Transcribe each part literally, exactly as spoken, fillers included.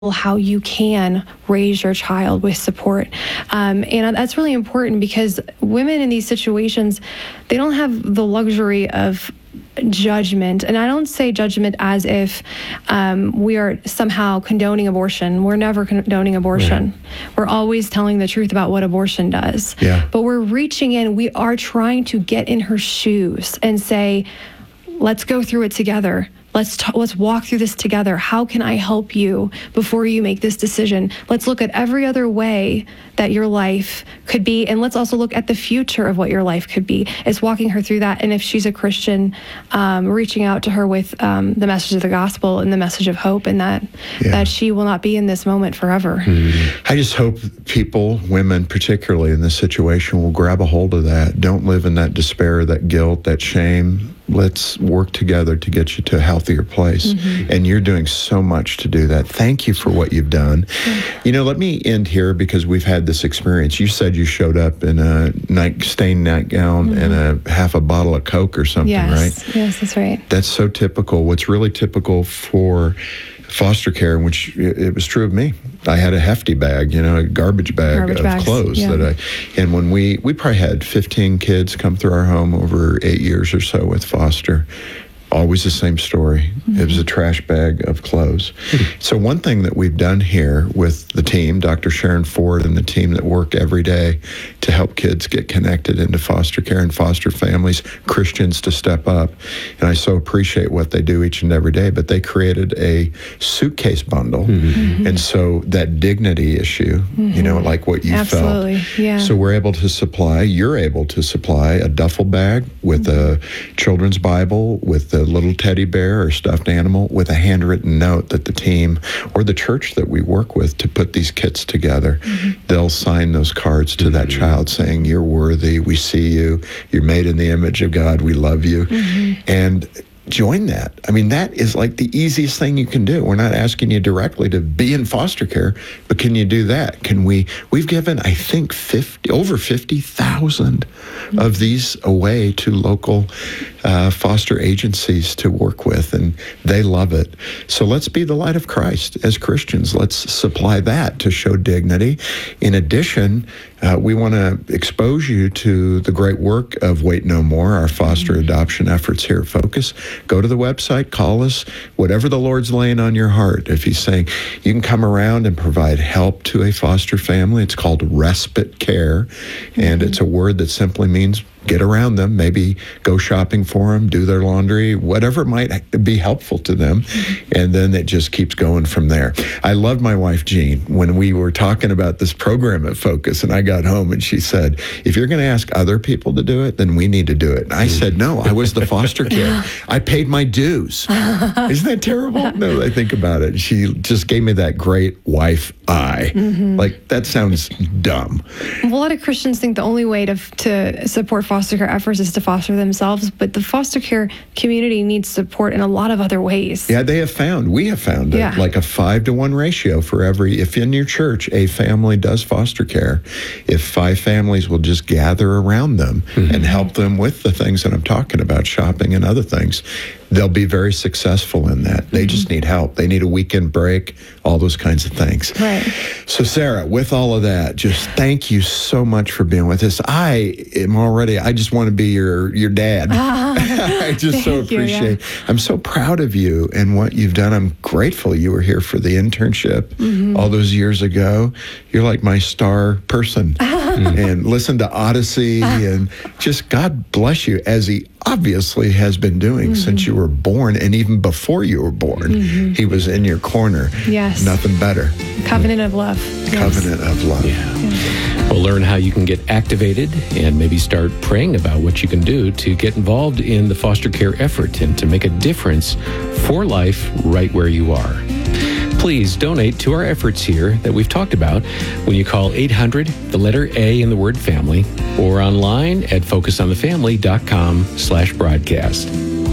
how you can raise your child with support. Um, and that's really important because women in these situations, they don't have the luxury of judgment. And I don't say judgment as if um, we are somehow condoning abortion. We're never condoning abortion. Yeah. We're always telling the truth about what abortion does. Yeah. But we're reaching in, we are trying to get in her shoes and say, let's go through it together. Let's t- let's walk through this together. How can I help you before you make this decision? Let's look at every other way that your life could be, and let's also look at the future of what your life could be. It's walking her through that, and if she's a Christian, um, reaching out to her with um, the message of the gospel and the message of hope, and that yeah. that she will not be in this moment forever. Mm-hmm. I just hope people, women particularly in this situation, will grab a hold of that. Don't live in that despair, that guilt, that shame. Let's work together to get you to a healthier place. Mm-hmm. And you're doing so much to do that. Thank you for what you've done. Mm-hmm. You know, let me end here because we've had this experience. You said you showed up in a night, stained nightgown mm-hmm. and a half a bottle of Coke or something, yes. right? Yes, that's right. That's so typical. What's really typical for foster care, which it was true of me. I had a hefty bag, you know, a garbage bag garbage of bags, clothes yeah. that I, and when we, we probably had fifteen kids come through our home over eight years or so with foster. Always the same story. Mm-hmm. It was a trash bag of clothes. Mm-hmm. So one thing that we've done here with the team, Doctor Sharon Ford and the team that work every day to help kids get connected into foster care and foster families, Christians to step up. And I so appreciate what they do each and every day, but they created a suitcase bundle. Mm-hmm. And so that dignity issue, mm-hmm. you know, like what you Absolutely. felt. Yeah. So we're able to supply, you're able to supply a duffel bag with mm-hmm. a children's Bible, with the little teddy bear or stuffed animal, with a handwritten note that the team or the church that we work with to put these kits together, mm-hmm. they'll sign those cards to mm-hmm. that child saying, you're worthy, we see you, you're made in the image of God, we love you. Mm-hmm. And join that. I mean, that is like the easiest thing you can do. We're not asking you directly to be in foster care, but can you do that? Can we, we've given, I think, fifty, over fifty thousand mm-hmm. of these away to local uh, foster agencies to work with, and they love it. So let's be the light of Christ as Christians. Let's supply that to show dignity. In addition, uh, we want to expose you to the great work of Wait No More, our foster mm-hmm. adoption efforts here at Focus. Go to the website, call us, whatever the Lord's laying on your heart. If he's saying you can come around and provide help to a foster family, it's called respite care. Mm-hmm. And it's a word that simply means get around them, maybe go shopping for them, do their laundry, whatever might be helpful to them. Mm-hmm. And then it just keeps going from there. I love my wife, Jean, when we were talking about this program at Focus, and I got home and she said, if you're going to ask other people to do it, then we need to do it. And I said, no, I was the foster care. I paid my dues. Isn't that terrible? No, I think about it. She just gave me that great wife eye. Mm-hmm. Like, that sounds dumb. A lot of Christians think the only way to to support foster care efforts is to foster themselves, but the foster care community needs support in a lot of other ways. Yeah, they have found, we have found yeah. it, like a five to one ratio for every, if in your church a family does foster care, if five families will just gather around them mm-hmm. and help them with the things that I'm talking about, shopping and other things, they'll be very successful in that. They mm-hmm. just need help. They need a weekend break, all those kinds of things. Right. So Sarah, with all of that, just thank you so much for being with us. I am already, I just want to be your, your dad. Ah, I just so appreciate, you, yeah. I'm so proud of you and what you've done. I'm grateful you were here for the internship mm-hmm. all those years ago. You're like my star person. And listen to Odyssey and just God bless you, as he obviously has been doing mm-hmm. since you were born, and even before you were born. Mm-hmm. He was in your corner. Yes. Nothing better. Covenant of love. Covenant yes. of love. Yeah. yeah. We'll learn how you can get activated and maybe start praying about what you can do to get involved in the foster care effort and to make a difference for life right where you are. Please donate to our efforts here that we've talked about when you call eight hundred, the letter A in the word family, or online at focusonthefamily.com slash broadcast.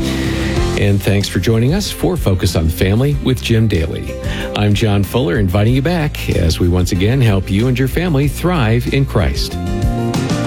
And thanks for joining us for Focus on the Family with Jim Daly. I'm John Fuller, inviting you back as we once again help you and your family thrive in Christ.